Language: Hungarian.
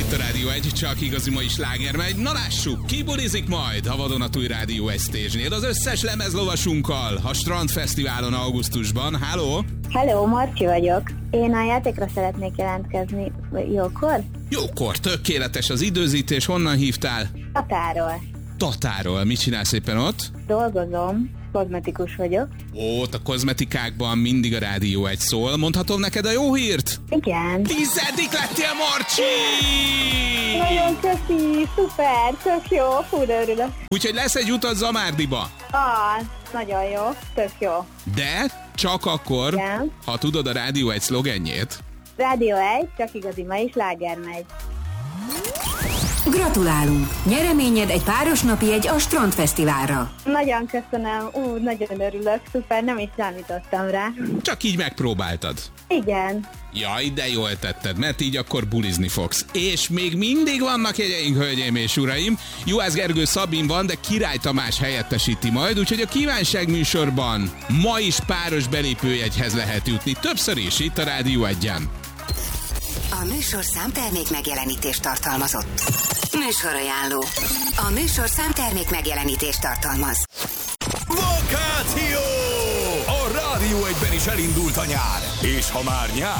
itt a Rádió 1, csak igazi mai sláger megy. Na lássuk, ki bulizik majd a vadonatúj Rádió 1 stage-nél az összes lemezlovasunkkal a Strandfesztiválon augusztusban. Halló! Hello, Marci vagyok. Én a játékra szeretnék jelentkezni. Jókor? Jókor, tökéletes az időzítés. Honnan hívtál? Tatáról. Mit csinálsz éppen ott? Dolgozom, kozmetikus vagyok. Ott a kozmetikákban mindig a Rádió 1 szól. Mondhatom neked a jó hírt? Igen. 10. lettél, Marci! Nagyon köszi, szuper, tök jó, fú, de örülök. Úgyhogy lesz egy utaz Zamárdiba. Nagyon jó, tök jó. De csak akkor, Igen. ha tudod a Rádió 1 szlogenjét. Rádió 1, csak igazi mai sláger megy. Gratulálunk! Nyereményed egy páros napi jegy a Strandfesztiválra. Nagyon köszönöm, nagyon örülök, szuper, nem is számítottam rá. Csak így megpróbáltad. Igen. Jaj, de jól tetted, mert így akkor bulizni fogsz. És még mindig vannak jegyeink, hölgyeim és uraim. Juhász Gergő Szabin van, de Király Tamás helyettesíti majd, úgyhogy a kívánság műsorban ma is páros belépőjegyhez lehet jutni. Többször is itt a Rádió 1-en. A műsorszám termék megjelenítést tartalmazott. Műsorajánló. A műsorszám termék megjelenítést tartalmaz. Vakáció! A Rádió 1-ben is elindult a nyár. És ha már nyár,